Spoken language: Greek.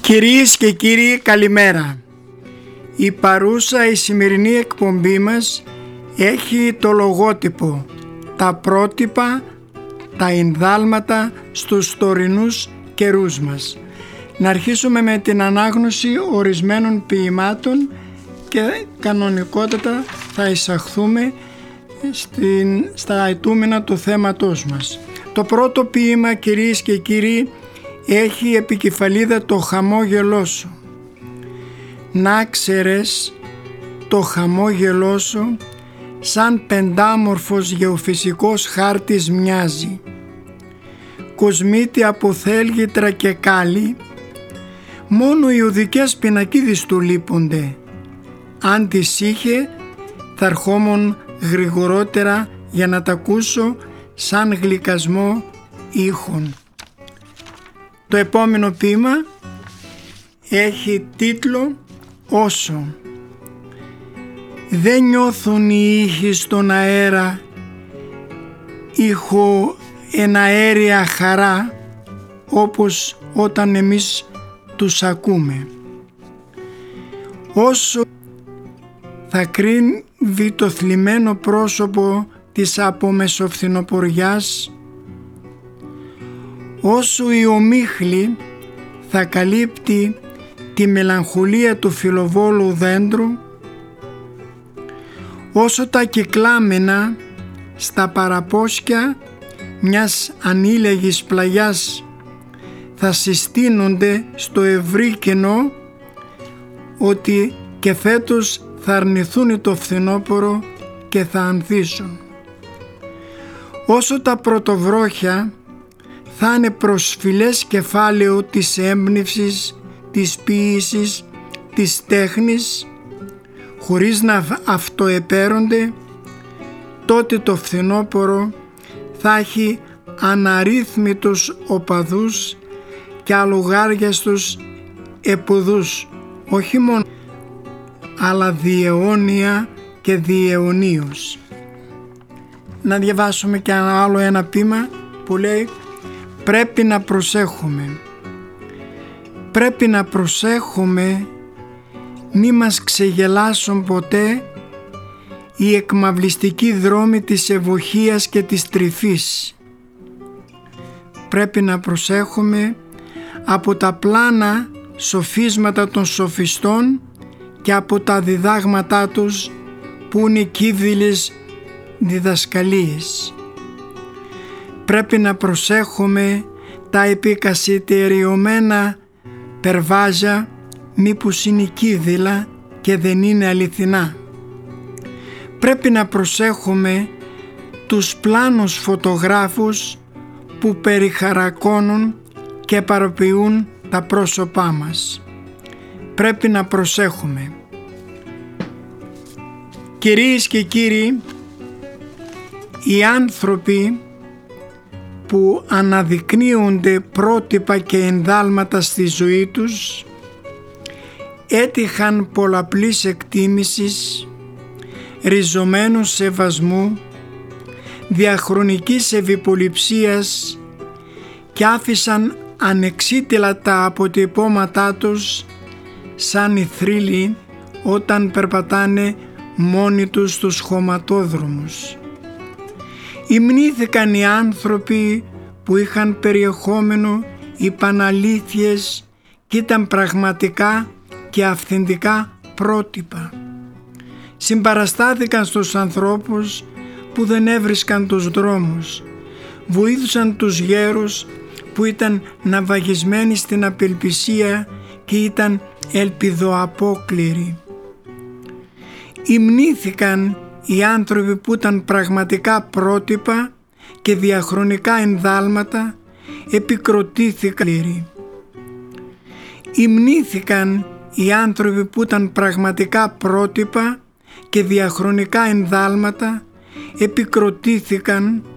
Κυρίες και κύριοι, καλημέρα. Η σημερινή εκπομπή μας έχει το λογότυπο «Τα πρότυπα, τα ενδάλματα στους τωρινούς καιρούς μας». Να αρχίσουμε με την ανάγνωση ορισμένων ποιημάτων και κανονικότατα θα εισαχθούμε στα αιτούμενα του θέματός μας. Το πρώτο ποίημα, κυρίες και κύριοι, έχει επικεφαλίδα «Το χαμόγελό σου». Να ξέρες, το χαμόγελό σου σαν πεντάμορφος γεωφυσικός χάρτης μοιάζει. Κοσμήτη από θέλγητρα και κάλι, μόνο οι οδικές πινακίδες του λείπονται. Αν τις είχε, θα ερχόμουν γρηγορότερα για να τα ακούσω σαν γλυκασμό ήχων. Το επόμενο ποίημα έχει τίτλο «Όσο». Δεν νιώθουν οι ήχοι στον αέρα ηχοεναέρια χαρά όπως όταν εμείς τους ακούμε. Όσο θα κρύβει το θλιμμένο πρόσωπο της απομεσοφθινοποριάς, όσο η ομίχλη θα καλύπτει τη μελαγχολία του φιλοβόλου δέντρου, όσο τα κυκλάμενα στα παραπόσκια μιας ανήλεγης πλαγιάς θα συστήνονται στο ευρύ κενό, ότι και φέτος θα αρνηθούν το φθινόπωρο και θα ανθίσουν. Όσο τα πρωτοβρόχια θα είναι προσφυλές κεφάλαιο της έμπνευσης, της ποίησης, της τέχνης, χωρίς να αυτοεπέρονται, τότε το φθινόπωρο θα έχει αναρρύθμιτους οπαδούς και αλογάριαστους επουδούς, όχι μόνο, αλλά διαιώνια και διαιωνίως. Να διαβάσουμε και ένα ποίημα που λέει «Πρέπει να προσέχουμε». Πρέπει να προσέχουμε μη μας ξεγελάσουν ποτέ οι εκμαυλιστικοί δρόμοι της ευωχίας και της τρυφής. Πρέπει να προσέχουμε από τα πλάνα σοφίσματα των σοφιστών και από τα διδάγματά τους που είναι κύβδηλες διδασκαλίες. Πρέπει να προσέχουμε τα επικασιτεριωμένα περβάζια, μήπως είναι κύδηλα και δεν είναι αληθινά. Πρέπει να προσέχουμε τους πλάνους φωτογράφους που περιχαρακώνουν και παροποιούν τα πρόσωπά μας. Πρέπει να προσέχουμε. Κυρίες και κύριοι, οι άνθρωποι που αναδεικνύονται πρότυπα και ενδάλματα στη ζωή τους έτυχαν πολλαπλής εκτίμησης, ριζωμένου σεβασμού, διαχρονικής ευυποληψίας και άφησαν ανεξίτηλα τα αποτυπώματά τους σαν οι θρύλοι όταν περπατάνε μόνοι τους στους χωματόδρομους. Υμνήθηκαν οι άνθρωποι που είχαν περιεχόμενο υπαναλήθειες και ήταν πραγματικά και αυθεντικά πρότυπα. Συμπαραστάθηκαν στους ανθρώπους που δεν έβρισκαν τους δρόμους. Βοήθησαν τους γέρους που ήταν ναυαγισμένοι στην απελπισία και ήταν ελπιδοαπόκληροι. Υμνήθηκαν οι άνθρωποι που ήταν πραγματικά πρότυπα και διαχρονικά ενδάλματα, επικροτήθηκαν. Υμνήθηκαν οι άνθρωποι που ήταν πραγματικά πρότυπα και διαχρονικά ενδάλματα, επικροτήθηκαν